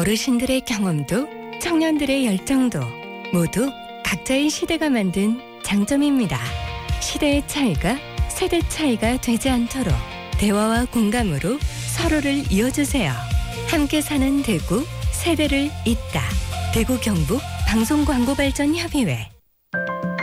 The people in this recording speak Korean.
어르신들의 경험도 청년들의 열정도 모두 각자의 시대가 만든 장점입니다. 시대의 차이가 세대 차이가 되지 않도록 대화와 공감으로 서로를 이어주세요. 함께 사는 대구, 세대를 잇다. 대구 경북 방송광고발전협의회